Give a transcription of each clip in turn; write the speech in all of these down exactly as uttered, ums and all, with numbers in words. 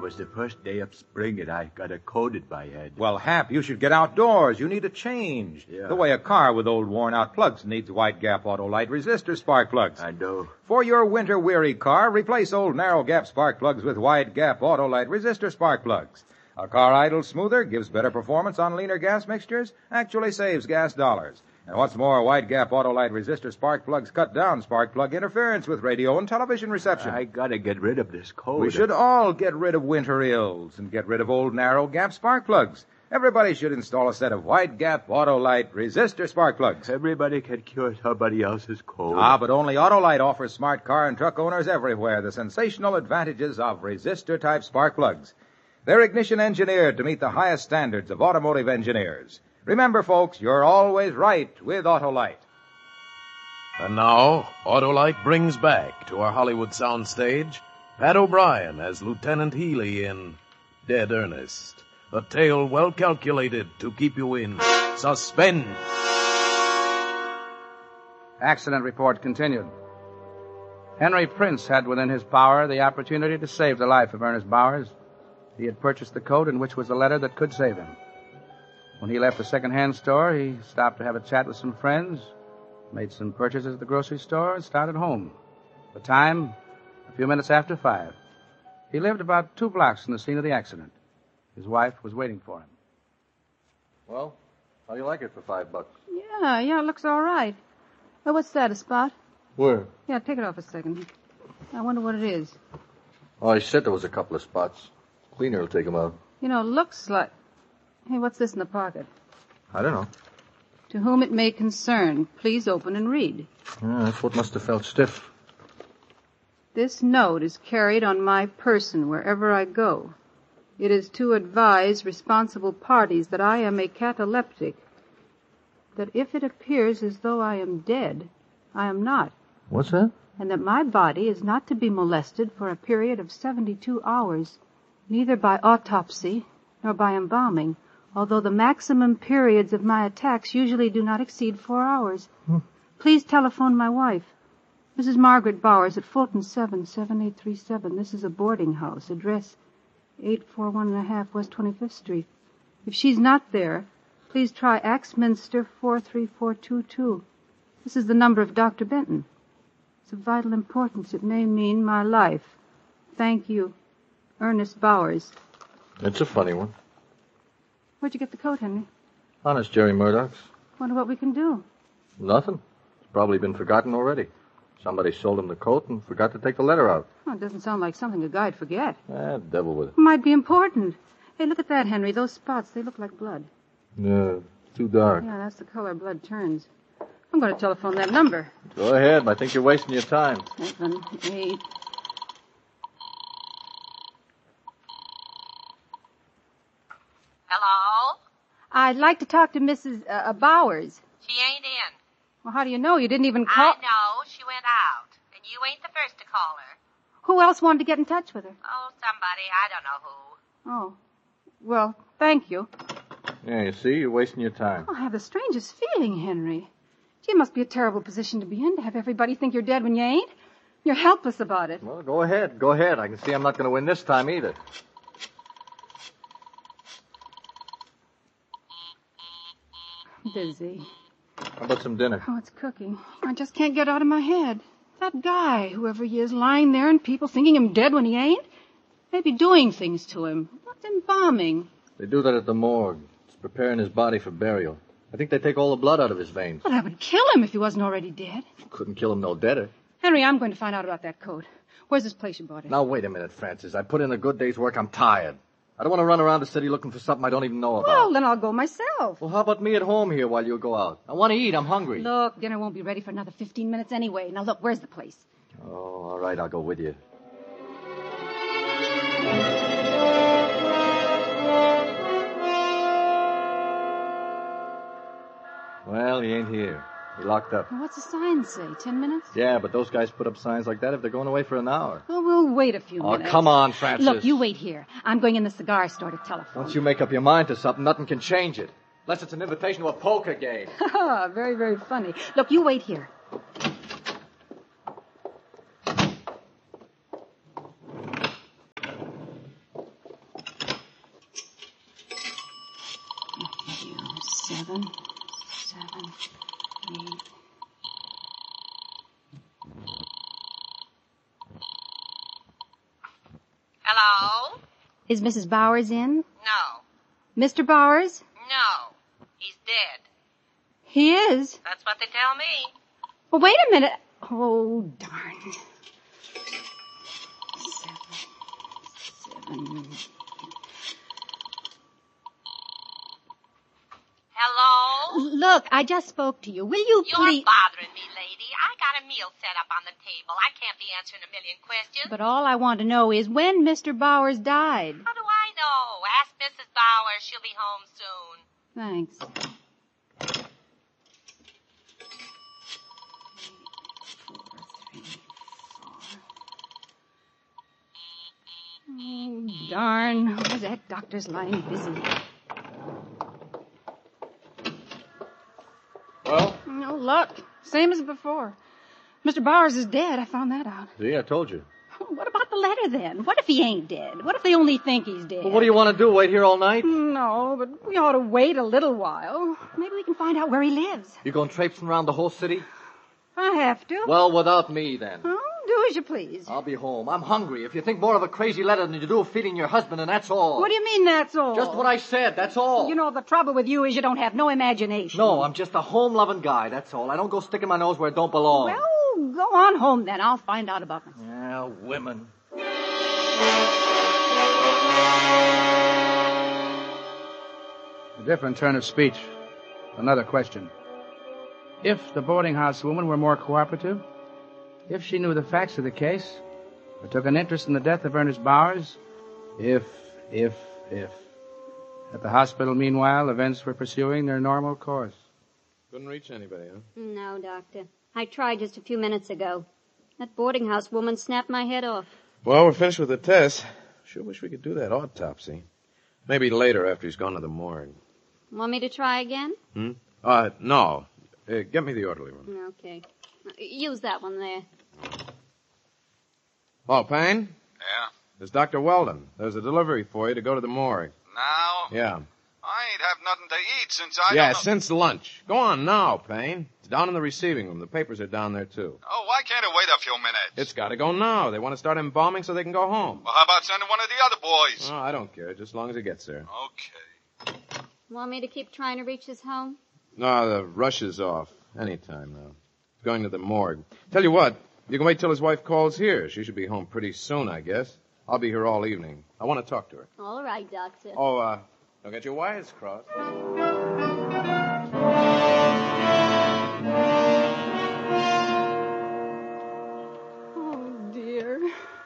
was the first day of spring and I got a cold in my head. Well, Hap, you should get outdoors. You need a change. Yeah. The way a car with old worn-out plugs needs wide gap Autolite resistor spark plugs. I know. For your winter-weary car, replace old narrow gap spark plugs with wide gap Autolite resistor spark plugs. A car idles smoother, gives better performance on leaner gas mixtures, actually saves gas dollars. And what's more, wide gap Autolite resistor spark plugs cut down spark plug interference with radio and television reception. I gotta get rid of this cold. We should all get rid of winter ills and get rid of old narrow gap spark plugs. Everybody should install a set of wide gap Autolite resistor spark plugs. Everybody can cure somebody else's cold. Ah, but only Autolite offers smart car and truck owners everywhere the sensational advantages of resistor-type spark plugs. They're ignition engineered to meet the highest standards of automotive engineers. Remember, folks, you're always right with Autolite. And now, Autolite brings back to our Hollywood soundstage Pat O'Brien as Lieutenant Healy in Dead Earnest, a tale well calculated to keep you in suspense. Accident report continued. Henry Prince had within his power the opportunity to save the life of Ernest Bowers. He had purchased the coat in which was the letter that could save him. When he left the second-hand store, he stopped to have a chat with some friends, made some purchases at the grocery store, and started home. The time, a few minutes after five. He lived about two blocks from the scene of the accident. His wife was waiting for him. Well, how do you like it for five bucks? Yeah, yeah, it looks all right. Oh, what's that, a spot? Where? Yeah, take it off a second. I wonder what it is. Oh, I said there was a couple of spots. Cleaner will take them out. You know, it looks like... Hey, what's this in the pocket? I don't know. To whom it may concern, please open and read. Yeah, that foot must have felt stiff. This note is carried on my person wherever I go. It is to advise responsible parties that I am a cataleptic, that if it appears as though I am dead, I am not. What's that? And that my body is not to be molested for a period of seventy-two hours, neither by autopsy nor by embalming, although the maximum periods of my attacks usually do not exceed four hours. Hmm. Please telephone my wife, Missus Margaret Bowers, at Fulton seven, seven eight three seven. This is a boarding house. Address eight four one and a half West twenty-fifth Street. If she's not there, please try Axminster four three four two two. This is the number of Doctor Benton. It's of vital importance. It may mean my life. Thank you. Ernest Bowers. It's a funny one. Where'd you get the coat, Henry? Honest, Jerry Murdoch's. Wonder what we can do. Nothing. It's probably been forgotten already. Somebody sold him the coat and forgot to take the letter out. Well, it doesn't sound like something a guy'd forget. Ah, devil with it. Might be important. Hey, look at that, Henry. Those spots, they look like blood. Yeah, too dark. Yeah, that's the color blood turns. I'm going to telephone that number. Go ahead. I think you're wasting your time. Seven, eight... Hello? I'd like to talk to Missus Uh, Bowers. She ain't in. Well, how do you know? You didn't even call... I know. She went out. And you ain't the first to call her. Who else wanted to get in touch with her? Oh, somebody. I don't know who. Oh. Well, thank you. Yeah, you see, you're wasting your time. Oh, I have the strangest feeling, Henry. Gee, it must be a terrible position to be in, to have everybody think you're dead when you ain't. You're helpless about it. Well, go ahead. Go ahead. I can see I'm not going to win this time either. Busy. How about some dinner? Oh, it's cooking. I just can't get out of my head. That guy, whoever he is, lying there and people thinking him dead when he ain't. Maybe doing things to him. What's embalming? They do that at the morgue. It's preparing his body for burial. I think they take all the blood out of his veins. Well, that would kill him if he wasn't already dead. Couldn't kill him no deader. Henry, I'm going to find out about that coat. Where's this place you bought it? Now, wait a minute, Francis. I put in a good day's work. I'm tired. I don't want to run around the city looking for something I don't even know about. Well, then I'll go myself. Well, how about me at home here while you go out? I want to eat. I'm hungry. Look, dinner won't be ready for another fifteen minutes anyway. Now, look, where's the place? Oh, all right. I'll go with you. Well, he ain't here. He locked up. Well, what's the sign say? Ten minutes? Yeah, but those guys put up signs like that if they're going away for an hour. Well, we'll wait a few Oh, minutes. come on, Francis. Look, you wait here. I'm going in the cigar store to telephone. Once you make up your mind to something, nothing can change it. Unless it's an invitation to a poker game. Very, very funny. Look, you wait here. seven, seven, eight. Hello? Is Missus Bowers in? No. Mister Bowers? No. He's dead. He is. That's what they tell me. Well, wait a minute. Oh, darn. Seven, seven. Hello? Look, I just spoke to you. Will you You're please... bothering me, lady. I got a meal set up on the table. I can't be answering a million questions. But all I want to know is when Mister Bowers died. How do I know? Ask Missus Bowers. She'll be home soon. Thanks. Oh, darn. Was that doctor's line busy? Well? No luck. Same as before. Mister Bowers is dead. I found that out. See, I told you. What about the letter then? What if he ain't dead? What if they only think he's dead? Well, what do you want to do, wait here all night? No, but we ought to wait a little while. Maybe we can find out where he lives. You going traipsing around the whole city? I have to. Well, without me, then. Oh, do as you please. I'll be home. I'm hungry. If you think more of a crazy letter than you do of feeding your husband, and that's all. What do you mean that's all? Just what I said, that's all. You know, the trouble with you is you don't have no imagination. No, I'm just a home-loving guy, that's all. I don't go sticking my nose where it don't belong. Well, go on home then. I'll find out about myself. Yeah, women. A different turn of speech. Another question. If the boarding house woman were more cooperative, if she knew the facts of the case, or took an interest in the death of Ernest Bowers, if, if, if. At the hospital, meanwhile, events were pursuing their normal course. Couldn't reach anybody, huh? No, Doctor. I tried just a few minutes ago. That boarding house woman snapped my head off. Well, we're finished with the test. Sure wish we could do that autopsy. Maybe later after he's gone to the morgue. Want me to try again? Hmm? Uh, no. Uh, get me the orderly room. Okay. Use that one there. Oh, Payne? Yeah? There's Doctor Weldon. There's a delivery for you to go to the morgue. Now? Yeah. I ain't have nothing to eat since I Yeah, don't know... since lunch. Go on now, Payne. It's down in the receiving room. The papers are down there, too. Oh, why can't it wait a few minutes? It's got to go now. They want to start embalming so they can go home. Well, how about sending one of the other boys? Oh, I don't care, just as long as it gets there. Okay. Want me to keep trying to reach his home? No, the rush is off. Anytime now. Going to the morgue. Tell you what, you can wait till his wife calls here. She should be home pretty soon, I guess. I'll be here all evening. I want to talk to her. All right, Doctor. Oh, uh, don't get your wires crossed. Oh, dear.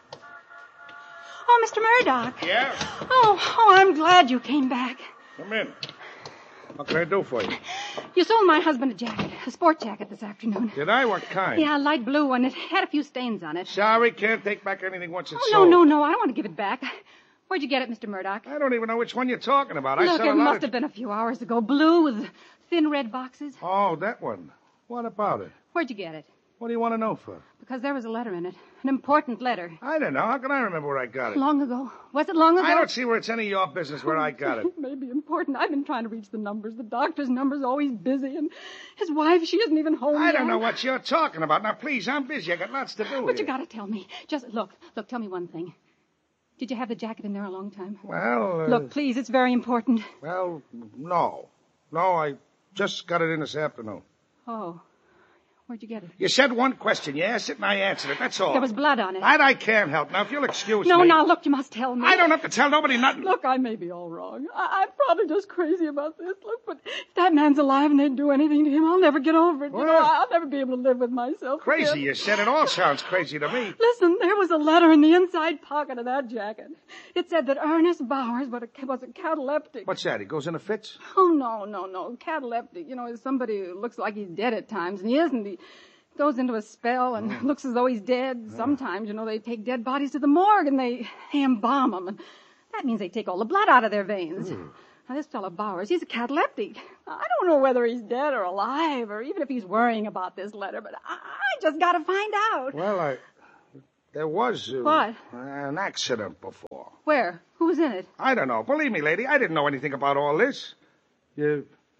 Oh, Mister Murdoch. Yeah? Oh, oh, I'm glad you came back. Come in. What can I do for you? You sold my husband a jacket, a sport jacket this afternoon. Did I? What kind? Yeah, light blue, and it had a few stains on it. Sorry, can't take back anything once it's Oh, sold. no, no, no, I don't want to give it back. Where'd you get it, Mister Murdoch? I don't even know which one you're talking about. I Look, sell a it lot must of... have been a few hours ago. Blue with thin red boxes. Oh, that one. What about it? Where'd you get it? What do you want to know for? Because there was a letter in it. An important letter. I don't know. How can I remember where I got it? Long ago. Was it long ago? I don't see where it's any of your business where I got it. It may be important. I've been trying to reach the numbers. The doctor's number's always busy, and his wife, she isn't even home I yet. don't know what you're talking about. Now, please, I'm busy. I got lots to do But here. you gotta tell me. Just, look, look, tell me one thing. Did you have the jacket in there a long time? Well, uh, Look, please, it's very important. Well, no. No, I just got it in this afternoon. Oh. Where'd you get it? You said one question. You asked it, and I answered it. That's all. There was blood on it. That I can't help. Now, if you'll excuse no, me... now, look, you must tell me. I don't have to tell nobody nothing. Look, I may be all wrong. I- I'm probably just crazy about this. Look, but if that man's alive and they'd do anything to him, I'll never get over it. You know, What? I'll never be able to live with myself Crazy, again. you said. It all sounds crazy to me. Listen, there was a letter in the inside pocket of that jacket. It said that Ernest Bowers was a, was a cataleptic. What's that? He goes into fits? Oh, no, no, no. Cataleptic, you know, is somebody who looks like he's dead at times, and he isn't. He goes into a spell and Mm. looks as though he's dead. Sometimes, you know, they take dead bodies to the morgue and they, they embalm them. And that means they take all the blood out of their veins. Mm. Now, this fellow Bowers, he's a cataleptic. I don't know whether he's dead or alive or even if he's worrying about this letter, but I, I just got to find out. Well, I... There was... Uh, What? An accident before. Where? Who was in it? I don't know. Believe me, lady, I didn't know anything about all this. You...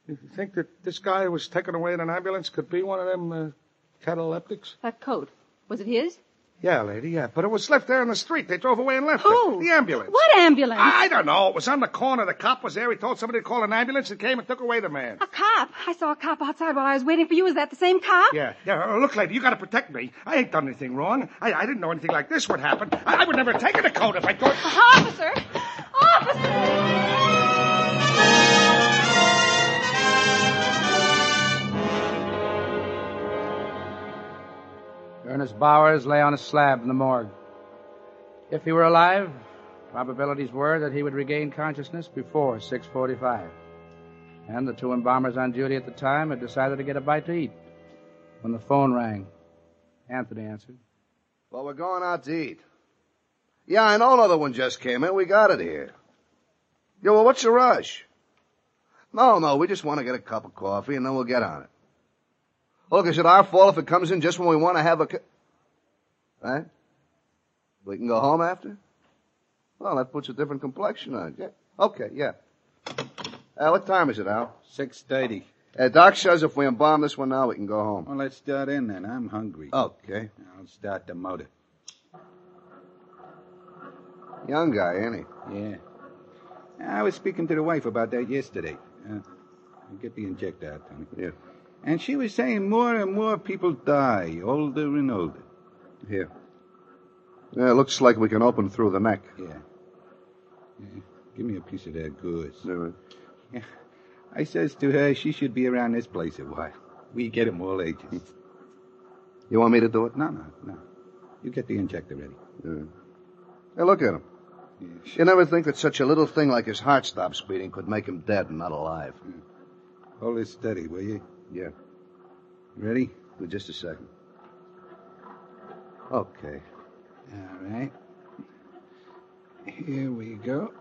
You think that this guy who was taken away in an ambulance could be one of them uh, cataleptics? That coat, was it his? Yeah, lady, yeah. But it was left there in the street. They drove away and left Who? it. The ambulance. What ambulance? I don't know. It was on the corner. The cop was there. He told somebody to call an ambulance and came and took away the man. A cop. I saw a cop outside while I was waiting for you. Is that the same cop? Yeah, yeah. Look, lady, you got to protect me. I ain't done anything wrong. I, I didn't know anything like this would happen. I, I would never have taken a coat if I thought... Officer! Officer! Ernest Bowers lay on a slab in the morgue. If he were alive, probabilities were that he would regain consciousness before six forty-five. And the two embalmers on duty at the time had decided to get a bite to eat. When the phone rang, Anthony answered. Well, we're going out to eat. Yeah, I know another one just came in. We got it here. Yeah, well, what's the rush? No, no, we just want to get a cup of coffee and then we'll get on it. Look, is it our fault if it comes in just when we want to have a... cu- Right? We can go home after? Well, that puts a different complexion on it. Yeah. Okay, yeah. Uh, what time is it, Al? six thirty. Uh, Doc says if we embalm this one now, we can go home. Well, let's start in then. I'm hungry. Okay. I'll start the motor. Young guy, ain't he? Yeah. I was speaking to the wife about that yesterday. Uh, get the injector out, Tony. Yeah. And she was saying more and more people die, older and older. Here. Yeah, looks like we can open through the neck. Yeah. yeah. Give me a piece of that goods. All right. Yeah. I says to her she should be around this place a while. We get 'em all ages. You want me to do it? No, no, no. You get the injector ready. Yeah. Hey, look at him. Yeah. You never think that such a little thing like his heart stops beating could make him dead and not alive. Yeah. Hold it steady, will you? Yeah. Ready? Wait just a second. Okay. All right. Here we go.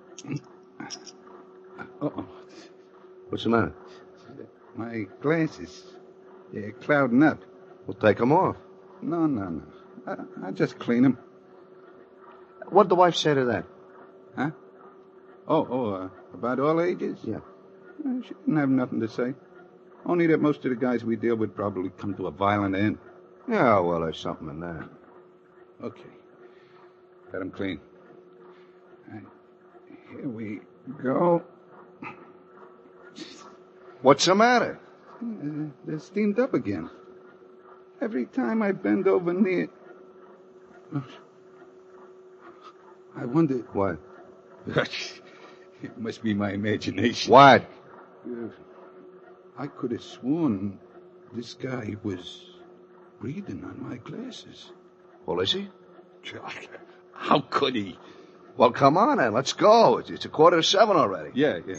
Uh-oh. What's the matter? My glasses. They're clouding up. We'll take them off. No, no, no. I, I'll just clean them. What'd the wife say to that? Huh? Oh, oh, uh, about all ages? Yeah. Uh, she didn't have nothing to say. Only that most of the guys we deal with probably come to a violent end. Yeah, well, there's something in that. Okay. Got them clean. All right. Here we go. What's the matter? Uh, they're steamed up again. Every time I bend over near... I wonder... What? It must be my imagination. What? Uh, I could have sworn this guy was breathing on my glasses. Well, is he? How could he? Well, come on, then. Let's go. It's, it's a quarter to seven already. Yeah, yeah.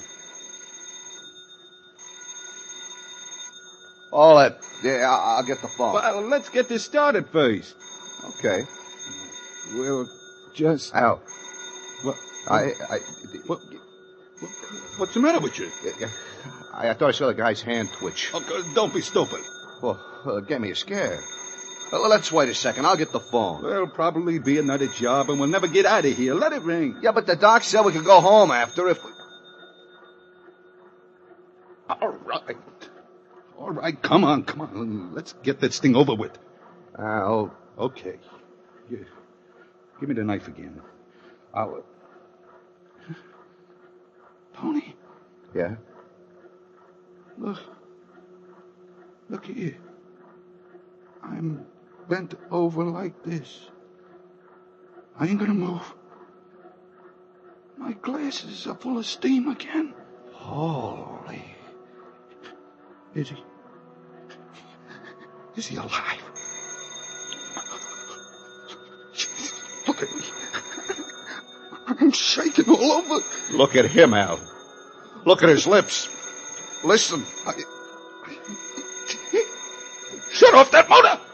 All that. Yeah, I'll, I'll get the phone. Well, let's get this started first. Okay. We'll just... Al. What? I... I what, what's the matter with you? I, I thought I saw the guy's hand twitch. Oh, don't be stupid. Well, uh, get me a scare. Well, let's wait a second. I'll get the phone. There'll probably be another job, and we'll never get out of here. Let it ring. Yeah, but the doc said we could go home after if we... All right. All right, come on, come on. Let's get this thing over with. Al. Okay. Yeah. Give me the knife again. I'll... Tony? Yeah? Look. Look here. I'm bent over like this. I ain't gonna move. My glasses are full of steam again. Holy. Is he... Is he alive? Look at me. I'm shaking all over. Look at him, Al. Look at his lips. Listen. I... Shut off that motor!